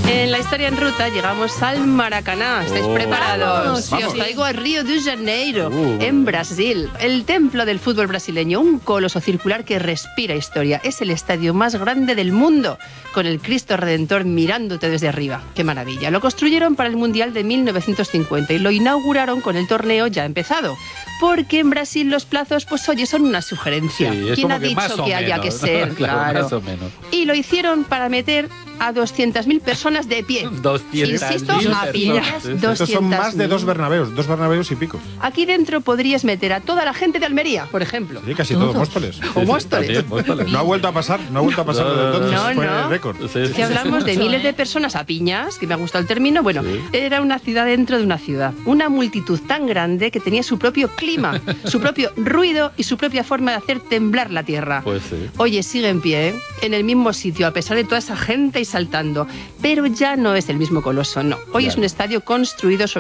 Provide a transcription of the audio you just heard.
En la historia en ruta llegamos al Maracaná. ¿Estáis preparados? Vamos. Y os traigo a Río de Janeiro, en Brasil. El templo del fútbol brasileño, un coloso circular que respira historia. Es el estadio más grande del mundo, con el Cristo Redentor mirándote desde arriba. ¡Qué maravilla! Lo construyeron para el Mundial de 1950 y lo inauguraron con el torneo ya empezado. Porque en Brasil los plazos, pues oye, son una sugerencia. Sí, es ¿Quién como ha que más dicho o que haya menos, que ser? ¿no? Claro, más o menos. Y lo hicieron para meter a 200.000 personas de pie. 200.000 Insisto, apenas personas. Estos son más de 200.000. dos Bernabeus y pico. Aquí dentro podrías meter a toda la gente de Almería, por ejemplo. Sí, casi todos Móstoles. O Móstoles. También, Móstoles. No ha vuelto a pasar desde entonces. No, Fue no. récord. Sí, sí, Que hablamos de miles de personas a piñas, que me ha gustado el término. Bueno, Sí. era una ciudad dentro de una ciudad. Una multitud tan grande que tenía su propio clima, su propio ruido y su propia forma de hacer temblar la tierra. Pues sí. Oye, sigue en pie, ¿eh? En el mismo sitio, a pesar de toda esa gente y saltando. Pero ya no es el mismo coloso, no. Hoy Ya es un no. estadio construido sobre